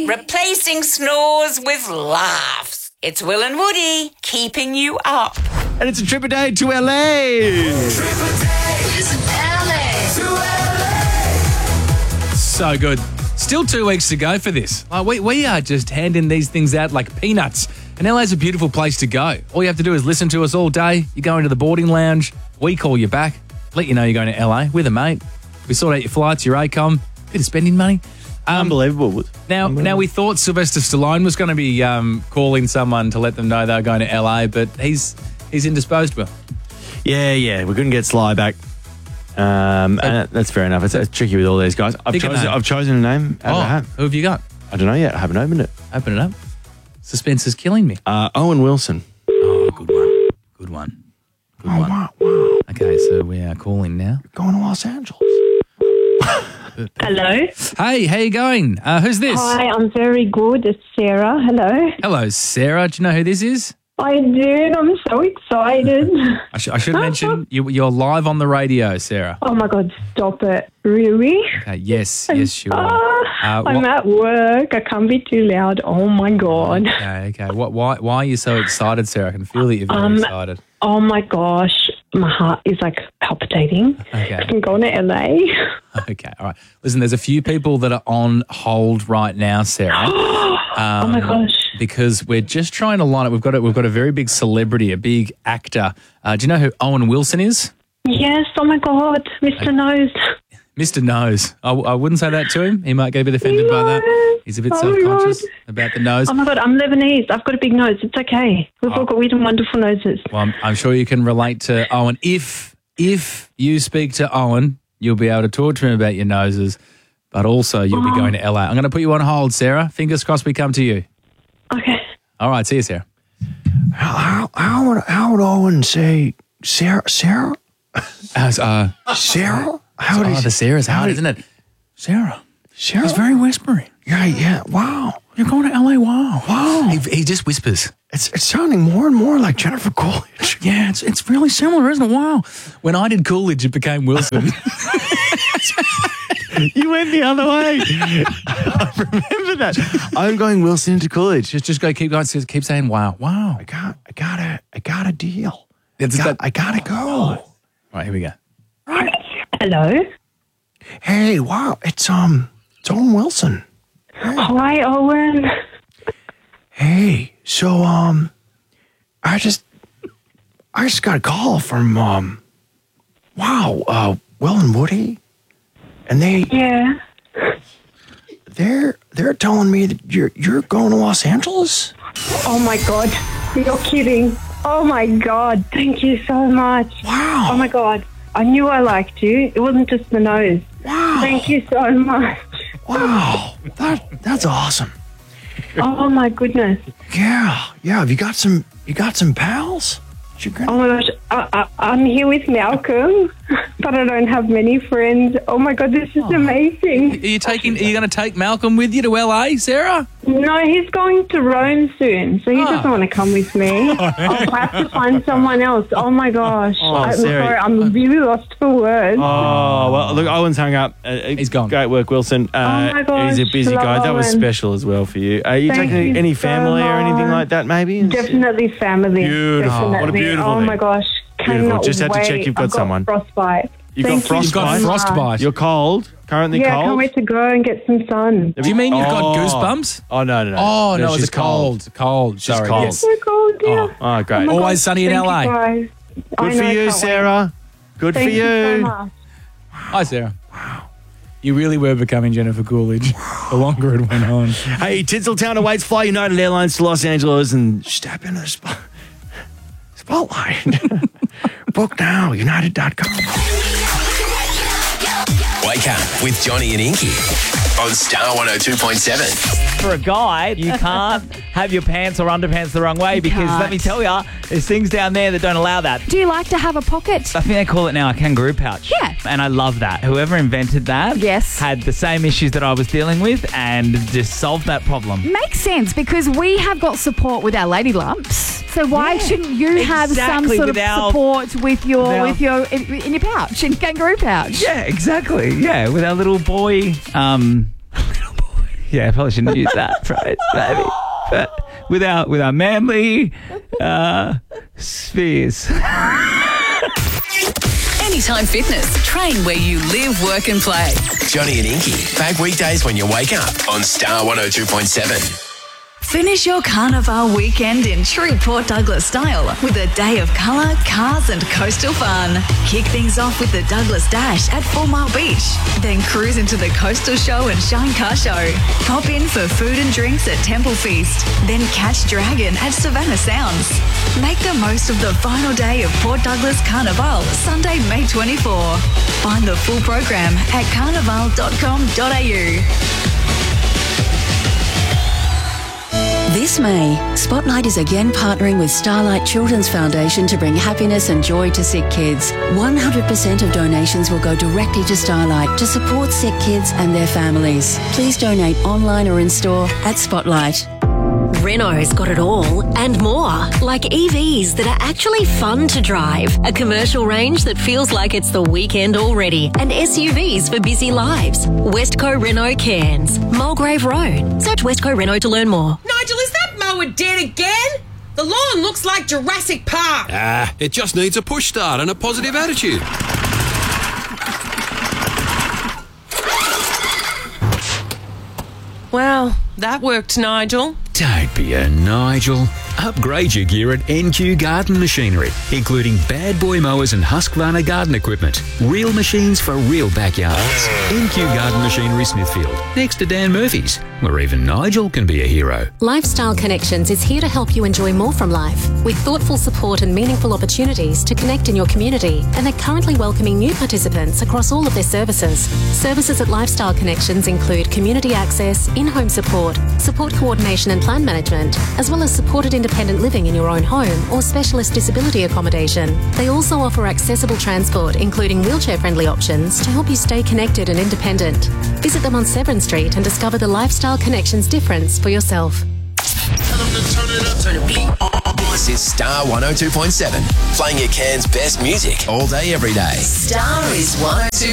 Replacing snores with laughs. It's Will and Woody keeping you up. And it's a trip a day to LA. So good. Still 2 weeks to go for this. We are just handing these things out like peanuts. And LA's a beautiful place to go. All you have to do is listen to us all day. You go into the boarding lounge. We call you back. Let you know you're going to LA with a mate. We sort out your flights, your ACOM, bit of spending money. Unbelievable. Now we thought Sylvester Stallone was going to be calling someone to let them know they were going to LA, but he's indisposed, Will. Yeah. We couldn't get Sly back. And that's fair enough. It's tricky with all these guys. I've chosen a name out of a hat. Who have you got? I don't know yet. I haven't opened it. Open it up. Suspense is killing me. Owen Wilson. Oh, good one. Wow. Okay, so we are calling now. Going to Los Angeles. Hello. Hey, how you going? Who's this? Hi, I'm very good. It's Sarah. Hello. Hello, Sarah. Do you know who this is? I do. I'm so excited. I should mention you're live on the radio, Sarah. Oh my God, stop it. Really? Okay, yes, you are. I'm at work. I can't be too loud. Oh my God. Okay. Why are you so excited, Sarah? I can feel that you're very excited. Oh my gosh. My heart is like palpitating. Okay. I'm going to LA. Okay, all right. Listen, there's a few people that are on hold right now, Sarah. Oh my gosh. Because we're just trying to line up. We've got a very big celebrity, a big actor. Do you know who Owen Wilson is? Yes. Oh my God. Mr. Nose. Mr. Nose. I wouldn't say that to him. He might get a bit offended by that. He's a bit self-conscious about the nose. Oh my God, I'm Lebanese. I've got a big nose. It's okay. We've all got weird and wonderful noses. Well, I'm sure you can relate to Owen. If you speak to Owen, you'll be able to talk to him about your noses, but also you'll be going to LA. I'm going to put you on hold, Sarah. Fingers crossed we come to you. Okay. All right, see you, Sarah. How would Owen say Sarah? Sarah? Sarah? The Sarah's hard, isn't it? Sarah. He's very whispery. Yeah. Wow. You're going to LA. Wow. Wow. He just whispers. It's sounding more and more like Jennifer Coolidge. Yeah, it's really similar, isn't it? Wow. When I did Coolidge, it became Wilson. You went the other way. I remember that. I'm going Wilson into Coolidge. Just go, keep going. Keep saying wow. Wow. I got a deal. I gotta go. All right, here we go. Hello. Hey, wow. It's Owen Wilson. Hi, Owen. Hey, so I just got a call from Will and Woody, and they're telling me that you're going to Los Angeles. Oh my God, you're kidding. Oh my God, thank you so much. Wow. Oh my God, I knew I liked you. It wasn't just the nose. Wow. Thank you so much. Wow, that's awesome. Oh my goodness. Yeah. Have you got some pals? Oh my gosh, I'm here with Malcolm, but I don't have many friends. Oh my God, this is amazing. Are you going to take Malcolm with you to LA, Sarah? No, he's going to Rome soon, so he doesn't want to come with me. I'll have to find someone else. Oh my gosh. I'm Sarah. sorry, I'm really lost for words. Oh, well, look, Owen's hung up. He's gone. Great work, Wilson. Oh my gosh, he's a busy love guy. That was Owen. special as well for you. Are you Thank taking you any so family or anything much. like that, maybe? Definitely family. Beautiful. Definitely. What a beautiful Oh thing. my gosh. Beautiful. Cannot Just had to wait. check you've got I've someone. Frostbite. You've got Thank frostbite? You've got so much. frostbite. You're cold? Currently Yeah, I cold? can't wait to go and get some sun. Do you mean you've got goosebumps? Oh, no. Oh, no, she's it's cold. Cold. She's Sorry. cold. Yes. So cold, yeah. Oh, great. Oh my Always God, sunny in thank LA. you guys. Good I for know, you, can't wait. Sarah. Good Thank for you so you. much. Hi, Sarah. Wow. You really were becoming Jennifer Coolidge the longer it went on. Hey, Tinseltown awaits Fly United Airlines to Los Angeles and step into the spotlight. Book now, united.com. Wake up with Johnny and Inky on Star 102.7. For a guy, you can't have your pants or underpants the wrong way because let me tell you, there's things down there that don't allow that. Do you like to have a pocket? I think they call it now a kangaroo pouch. Yeah. And I love that. Whoever invented that had the same issues that I was dealing with and just solved that problem. Makes sense because we have got support with our lady lumps. So why shouldn't you have some Exactly, sort of with our- support with your with in your pouch, in kangaroo pouch? Yeah, exactly. Yeah, with our little boy. Yeah, I probably shouldn't use that phrase, maybe. But with our manly spheres. Anytime Fitness. Train where you live, work and play. Johnny and Inky, back weekdays when you wake up on Star 102.7. Finish your Carnival weekend in true Port Douglas style with a day of colour, cars and coastal fun. Kick things off with the Douglas Dash at 4 Mile Beach. Then cruise into the Coastal Show and Shine Car Show. Pop in for food and drinks at Temple Feast. Then catch Dragon at Savannah Sounds. Make the most of the final day of Port Douglas Carnival, Sunday, May 24. Find the full program at carnival.com.au. This May, Spotlight is again partnering with Starlight Children's Foundation to bring happiness and joy to sick kids. 100% of donations will go directly to Starlight to support sick kids and their families. Please donate online or in store at Spotlight. Renault's got it all and more, like EVs that are actually fun to drive, a commercial range that feels like it's the weekend already, and SUVs for busy lives. Westco Renault Cairns, Mulgrave Road. Search Westco Renault to learn more. Nigel, is that mower dead again? The lawn looks like Jurassic Park. It just needs a push start and a positive attitude. Well, that worked, Nigel. Don't be a Nigel. Upgrade your gear at NQ Garden Machinery, including bad boy mowers and Husqvarna garden equipment. Real machines for real backyards. NQ Garden Machinery Smithfield, next to Dan Murphy's, where even Nigel can be a hero. Lifestyle Connections is here to help you enjoy more from life, with thoughtful support and meaningful opportunities to connect in your community, and they're currently welcoming new participants across all of their services. Services at Lifestyle Connections include community access, in-home support coordination and plan management, as well as supported independent living in your own home or specialist disability accommodation. They also offer accessible transport, including wheelchair-friendly options, to help you stay connected and independent. Visit them on Severn Street and discover the Lifestyle Connections difference for yourself. This is Star 102.7, playing your Cairns' best music all day, every day. Star is 102.